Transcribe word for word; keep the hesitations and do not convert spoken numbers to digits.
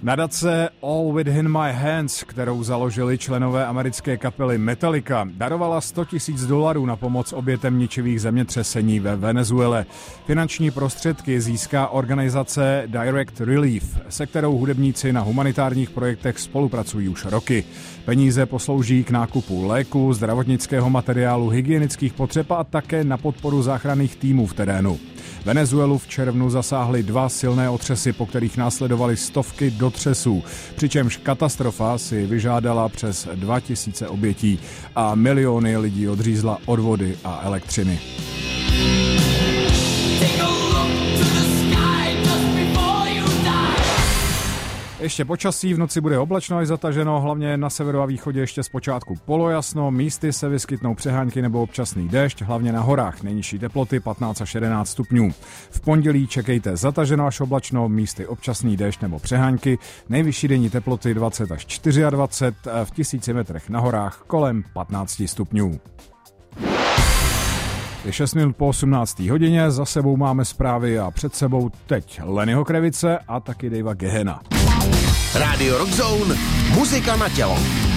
Nadace All Within My Hands, kterou založili členové americké kapely Metallica, darovala sto tisíc dolarů na pomoc obětem ničivých zemětřesení ve Venezuele. Finanční prostředky získá organizace Direct Relief, se kterou hudebníci na humanitárních projektech spolupracují už roky. Peníze poslouží k nákupu léku, zdravotnického materiálu, hygienických potřeb a také na podporu záchranných týmů v terénu. Venezuelu v červnu zasáhly dva silné otřesy, po kterých následovaly stovky dotřesů, přičemž katastrofa si vyžádala přes dva tisíce obětí a miliony lidí odřízla od vody a elektřiny. Ještě počasí, v noci bude oblačno až zataženo, hlavně na severu a východě ještě zpočátku polojasno, místy se vyskytnou přehánky nebo občasný déšť, hlavně na horách, nejnižší teploty patnáct až jedenáct stupňů. V pondělí čekejte zataženo až oblačno, místy občasný déšť nebo přehánky, nejvyšší denní teploty dvacet až dvacet čtyři, v tisíci metrech na horách kolem patnáct stupňů. Je šest minut po osmnácté hodině, za sebou máme zprávy a před sebou teď Lennyho Krevice a taky Davea Gehena. Rádio Rock Zone, muzika na tělo.